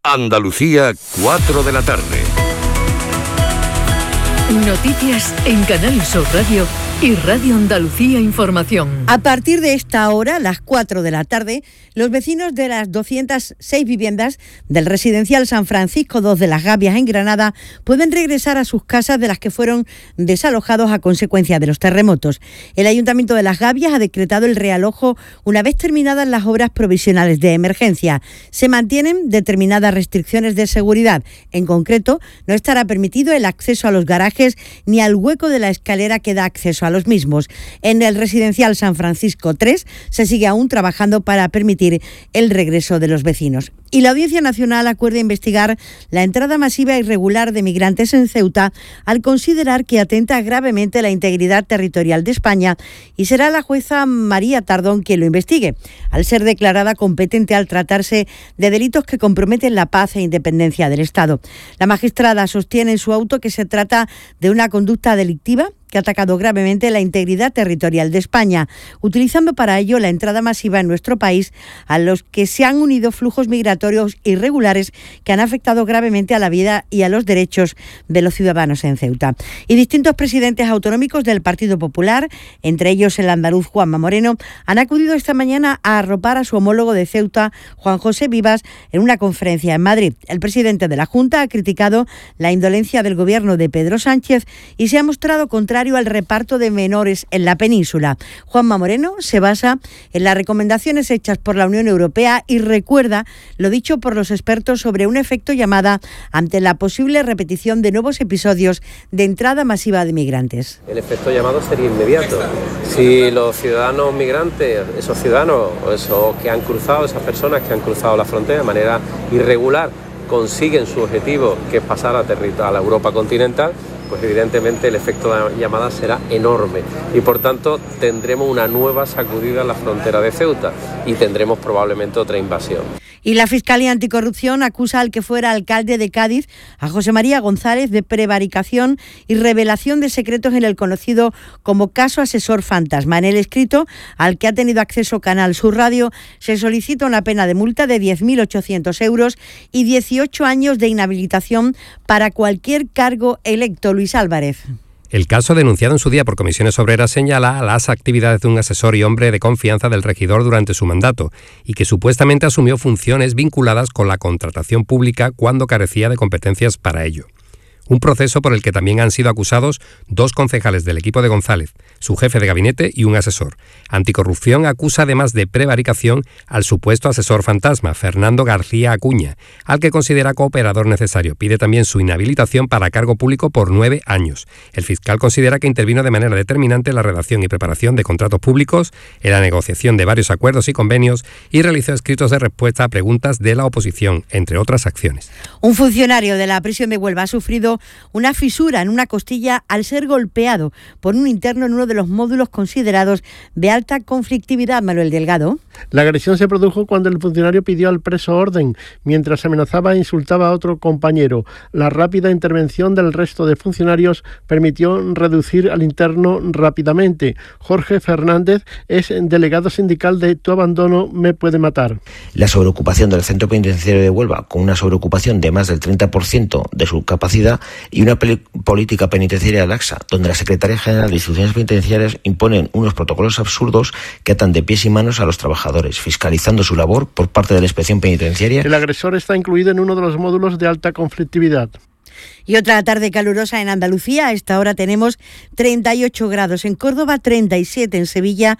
Andalucía, 4 de la tarde. Noticias en Canal Sur Radio y Radio Andalucía Información. A partir de esta hora, las 4 de la tarde, los vecinos de las 206 viviendas del residencial San Francisco II de las Gavias en Granada pueden regresar a sus casas de las que fueron desalojados a consecuencia de los terremotos. El Ayuntamiento de las Gavias ha decretado el realojo una vez terminadas las obras provisionales de emergencia. Se mantienen determinadas restricciones de seguridad. En concreto, no estará permitido el acceso a los garajes ni al hueco de la escalera que da acceso a los mismos. En el residencial San Francisco III se sigue aún trabajando para permitir el regreso de los vecinos. Y la Audiencia Nacional acuerda investigar la entrada masiva e irregular de migrantes en Ceuta al considerar que atenta gravemente la integridad territorial de España, y será la jueza María Tardón quien lo investigue, al ser declarada competente al tratarse de delitos que comprometen la paz e independencia del Estado. La magistrada sostiene en su auto que se trata de una conducta delictiva que ha atacado gravemente la integridad territorial de España, utilizando para ello la entrada masiva en nuestro país, a los que se han unido flujos migratorios irregulares que han afectado gravemente a la vida y a los derechos de los ciudadanos en Ceuta. Y distintos presidentes autonómicos del Partido Popular, entre ellos el andaluz Juanma Moreno, han acudido esta mañana a arropar a su homólogo de Ceuta, Juan José Vivas, en una conferencia en Madrid. El presidente de la Junta ha criticado la indolencia del gobierno de Pedro Sánchez y se ha mostrado contrario al reparto de menores en la península. Juanma Moreno se basa en las recomendaciones hechas por la Unión Europea y recuerda lo dicho por los expertos sobre un efecto llamada ante la posible repetición de nuevos episodios de entrada masiva de migrantes. El efecto llamado sería inmediato. Si los ciudadanos migrantes, esos ciudadanos o esos que han cruzado, esas personas que han cruzado la frontera de manera irregular, consiguen su objetivo, que es pasar a la Europa continental, pues evidentemente el efecto de llamada será enorme y por tanto tendremos una nueva sacudida en la frontera de Ceuta y tendremos probablemente otra invasión. Y la Fiscalía Anticorrupción acusa al que fuera alcalde de Cádiz, a José María González, de prevaricación y revelación de secretos en el conocido como caso Asesor Fantasma. En el escrito, al que ha tenido acceso Canal Sur Radio, se solicita una pena de multa de 10.800 euros y 18 años de inhabilitación para cualquier cargo electo. Luis Álvarez. El caso, denunciado en su día por Comisiones Obreras, señala las actividades de un asesor y hombre de confianza del regidor durante su mandato y que supuestamente asumió funciones vinculadas con la contratación pública cuando carecía de competencias para ello. Un proceso por el que también han sido acusados 2 concejales del equipo de González, su jefe de gabinete y un asesor. Anticorrupción acusa además de prevaricación al supuesto asesor fantasma, Fernando García Acuña, al que considera cooperador necesario. Pide también su inhabilitación para cargo público por 9 años. El fiscal considera que intervino de manera determinante en la redacción y preparación de contratos públicos, en la negociación de varios acuerdos y convenios y realizó escritos de respuesta a preguntas de la oposición, entre otras acciones. Un funcionario de la prisión de Huelva ha sufrido una fisura en una costilla al ser golpeado por un interno en uno de los módulos considerados de alta conflictividad. Manuel Delgado. La agresión se produjo cuando el funcionario pidió al preso orden, mientras amenazaba e insultaba a otro compañero. La rápida intervención del resto de funcionarios permitió reducir al interno rápidamente. Jorge Fernández es delegado sindical de Tu abandono me puede matar. La sobreocupación del centro penitenciario de Huelva, con una sobreocupación de más del 30% de su capacidad, y una política penitenciaria laxa, donde la Secretaría General de Instituciones Penitenciarias imponen unos protocolos absurdos que atan de pies y manos a los trabajadores, fiscalizando su labor por parte de la Inspección Penitenciaria. El agresor está incluido en uno de los módulos de alta conflictividad. Y otra tarde calurosa en Andalucía. A esta hora tenemos 38 grados en Córdoba, 37 en Sevilla,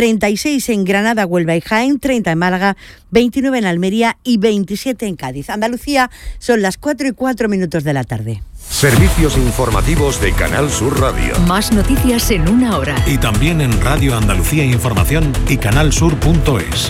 36 en Granada, Huelva y Jaén, 30 en Málaga, 29 en Almería y 27 en Cádiz. Andalucía, son las 4:04 de la tarde. Servicios informativos de Canal Sur Radio. Más noticias en una hora. Y también en Radio Andalucía Información y canalsur.es.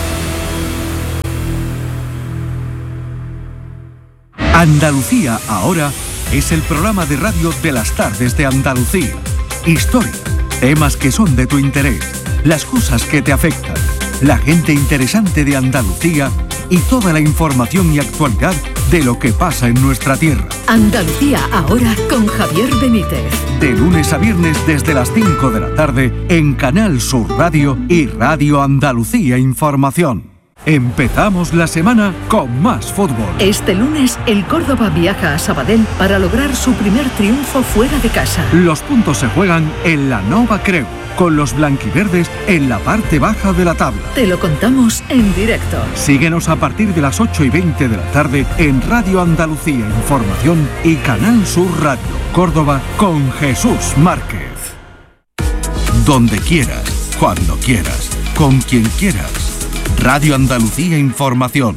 Andalucía ahora es el programa de radio de las tardes de Andalucía. Historia, temas que son de tu interés, las cosas que te afectan, la gente interesante de Andalucía y toda la información y actualidad de lo que pasa en nuestra tierra. Andalucía ahora con Javier Benítez. De lunes a viernes desde las 5 de la tarde en Canal Sur Radio y Radio Andalucía Información. Empezamos la semana con más fútbol. Este lunes, el Córdoba viaja a Sabadell para lograr su primer triunfo fuera de casa. Los puntos se juegan en la Nova Creu, con los blanquiverdes en la parte baja de la tabla. Te lo contamos en directo. Síguenos a partir de las 8:20 de la tarde en Radio Andalucía Información y Canal Sur Radio, Córdoba, con Jesús Márquez. Donde quieras, cuando quieras, con quien quieras. Radio Andalucía Información.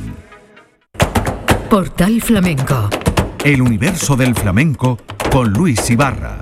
Portal Flamenco. El universo del flamenco con Luis Ibarra.